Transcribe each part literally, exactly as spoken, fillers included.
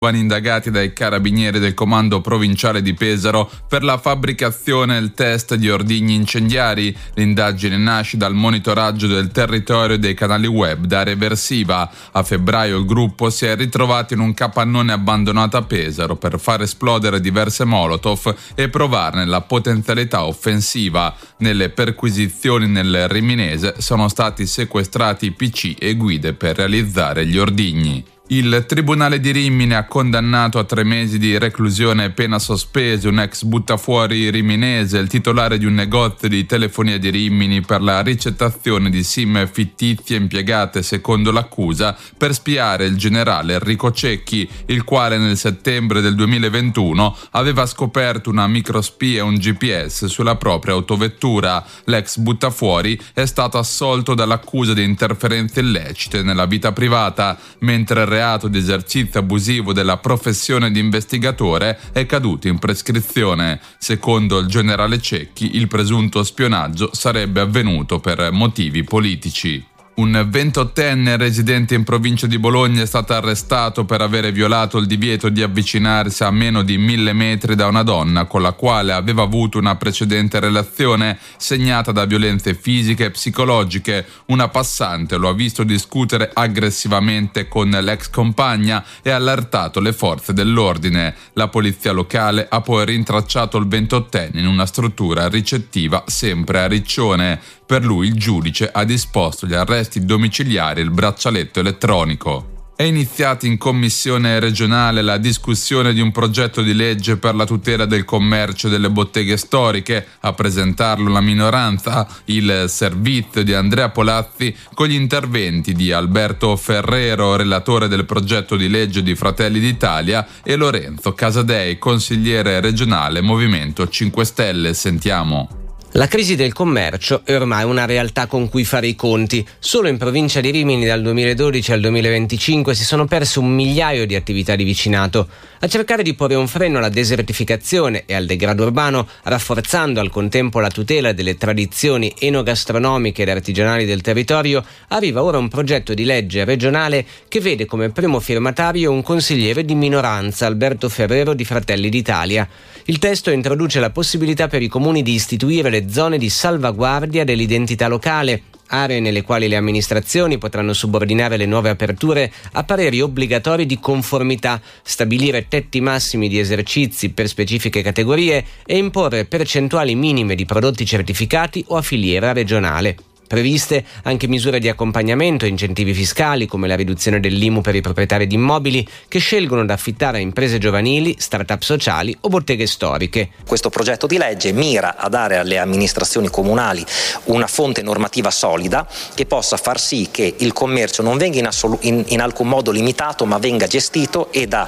indagati dai carabinieri del comando provinciale di Pesaro per la fabbricazione e il test di ordigni incendiari. L'indagine nasce dal monitoraggio del territorio e dei canali web d'area eversiva. A febbraio il gruppo si è ritrovato in un capannone abbandonato a Pesaro per far esplodere diverse molotov e provarne la potenzialità offensiva. Nelle perquisizioni nel Riminese sono stati sequestrati P C e guide per realizzare gli ordigni. Il Tribunale di Rimini ha condannato a tre mesi di reclusione e pena sospesa un ex buttafuori riminese, il titolare di un negozio di telefonia di Rimini, per la ricettazione di SIM fittizie impiegate, secondo l'accusa, per spiare il generale Enrico Cecchi, il quale nel settembre del duemilaventuno aveva scoperto una microspia e un G P S sulla propria autovettura. L'ex buttafuori è stato assolto dall'accusa di interferenze illecite nella vita privata, mentre il reato di esercizio abusivo della professione di investigatore è caduto in prescrizione. Secondo il generale Cecchi, il presunto spionaggio sarebbe avvenuto per motivi politici. Un ventottenne residente in provincia di Bologna è stato arrestato per avere violato il divieto di avvicinarsi a meno di mille metri da una donna con la quale aveva avuto una precedente relazione segnata da violenze fisiche e psicologiche. Una passante lo ha visto discutere aggressivamente con l'ex compagna e ha allertato le forze dell'ordine. La polizia locale ha poi rintracciato il ventottenne in una struttura ricettiva sempre a Riccione. Per lui il giudice ha disposto gli arresti domiciliari e il braccialetto elettronico. È iniziata in commissione regionale la discussione di un progetto di legge per la tutela del commercio delle botteghe storiche. A presentarlo la minoranza, il servizio di Andrea Polazzi, con gli interventi di Alberto Ferrero, relatore del progetto di legge di Fratelli d'Italia, e Lorenzo Casadei, consigliere regionale Movimento cinque Stelle. Sentiamo. La crisi del commercio è ormai una realtà con cui fare i conti. Solo in provincia di Rimini dal duemiladodici al duemilaventicinque si sono perse un migliaio di attività di vicinato. A cercare di porre un freno alla desertificazione e al degrado urbano, rafforzando al contempo la tutela delle tradizioni enogastronomiche ed artigianali del territorio, arriva ora un progetto di legge regionale che vede come primo firmatario un consigliere di minoranza, Alberto Ferrero di Fratelli d'Italia. Il testo introduce la possibilità per i comuni di istituire le zone di salvaguardia dell'identità locale, aree nelle quali le amministrazioni potranno subordinare le nuove aperture a pareri obbligatori di conformità, stabilire tetti massimi di esercizi per specifiche categorie e imporre percentuali minime di prodotti certificati o a filiera regionale. Previste anche misure di accompagnamento e incentivi fiscali come la riduzione dell'I M U per i proprietari di immobili che scelgono da affittare a imprese giovanili, start-up sociali o botteghe storiche. Questo progetto di legge mira a dare alle amministrazioni comunali una fonte normativa solida che possa far sì che il commercio non venga in, assolu- in, in alcun modo limitato, ma venga gestito e da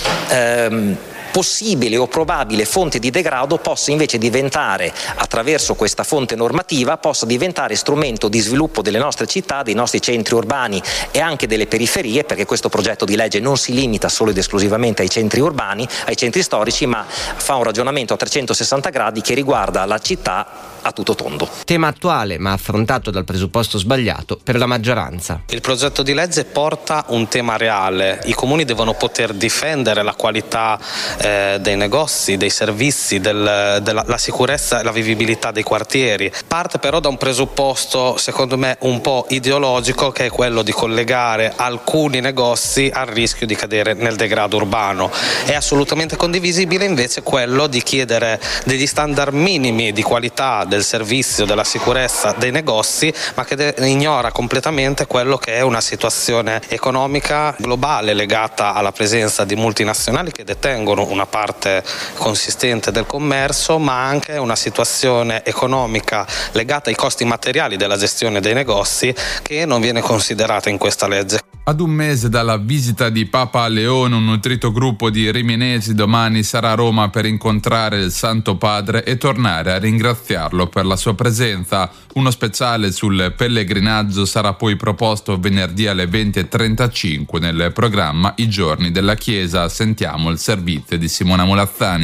ehm, possibile o probabile fonte di degrado possa invece diventare, attraverso questa fonte normativa, possa diventare strumento di sviluppo delle nostre città, dei nostri centri urbani e anche delle periferie, perché questo progetto di legge non si limita solo ed esclusivamente ai centri urbani, ai centri storici, ma fa un ragionamento a trecentosessanta gradi che riguarda la città a tutto tondo. Tema attuale ma affrontato dal presupposto sbagliato per la maggioranza. Il progetto di legge porta un tema reale. I comuni devono poter difendere la qualità eh, dei negozi, dei servizi, del, della la sicurezza e la vivibilità dei quartieri. Parte però da un presupposto, secondo me, un po' ideologico, che è quello di collegare alcuni negozi al rischio di cadere nel degrado urbano. È assolutamente condivisibile invece quello di chiedere degli standard minimi di qualità del servizio, della sicurezza dei negozi, ma che de- ignora completamente quello che è una situazione economica globale legata alla presenza di multinazionali che detengono una parte consistente del commercio, ma anche una situazione economica legata ai costi materiali della gestione dei negozi che non viene considerata in questa legge. Ad un mese dalla visita di Papa Leone, un nutrito gruppo di riminesi domani sarà a Roma per incontrare il Santo Padre e tornare a ringraziarlo per la sua presenza. Uno speciale sul pellegrinaggio sarà poi proposto venerdì alle venti e trentacinque nel programma I Giorni della Chiesa. Sentiamo il servizio di Simona Molazzani.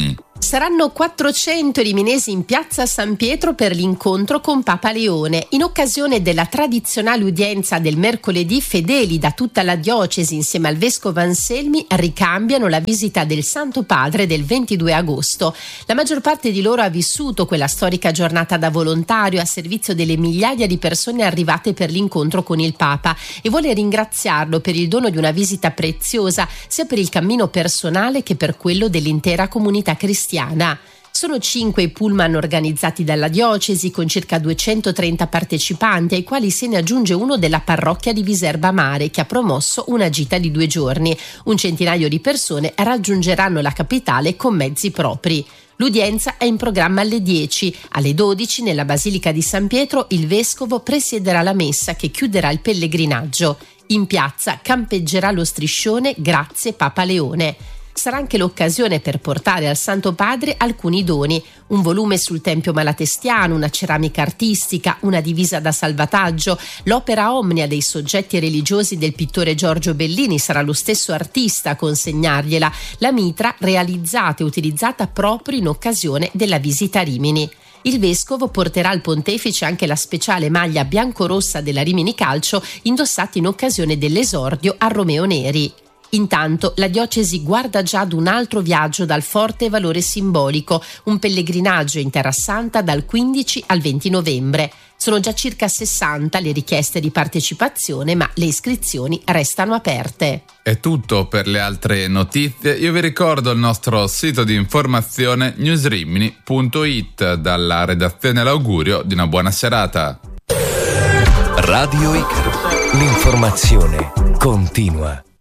Saranno quattrocento riminesi in piazza San Pietro per l'incontro con Papa Leone. In occasione della tradizionale udienza del mercoledì, fedeli da tutta la diocesi insieme al vescovo Anselmi ricambiano la visita del Santo Padre del ventidue agosto. La maggior parte di loro ha vissuto quella storica giornata da volontario a servizio delle migliaia di persone arrivate per l'incontro con il Papa e vuole ringraziarlo per il dono di una visita preziosa sia per il cammino personale che per quello dell'intera comunità cristiana. Sono cinque i pullman organizzati dalla diocesi con circa duecentotrenta partecipanti, ai quali se ne aggiunge uno della parrocchia di Viserba Mare, che ha promosso una gita di due giorni. Un centinaio di persone raggiungeranno la capitale con mezzi propri. L'udienza è in programma alle dieci. Alle dodici, nella Basilica di San Pietro, il vescovo presiederà la messa che chiuderà il pellegrinaggio. In piazza campeggerà lo striscione "Grazie Papa Leone". Sarà anche l'occasione per portare al Santo Padre alcuni doni: un volume sul Tempio Malatestiano, una ceramica artistica, una divisa da salvataggio, l'opera omnia dei soggetti religiosi del pittore Giorgio Bellini, sarà lo stesso artista a consegnargliela, la mitra realizzata e utilizzata proprio in occasione della visita a Rimini. Il vescovo porterà al pontefice anche la speciale maglia biancorossa della Rimini Calcio, indossata in occasione dell'esordio a Romeo Neri. Intanto la diocesi guarda già ad un altro viaggio dal forte valore simbolico, un pellegrinaggio in Terra Santa dal quindici al venti novembre. Sono già circa sessanta le richieste di partecipazione, ma le iscrizioni restano aperte. È tutto per le altre notizie. Io vi ricordo il nostro sito di informazione newsrimini punto it. Dalla redazione l'augurio di una buona serata. Radio Icaro, l'informazione continua.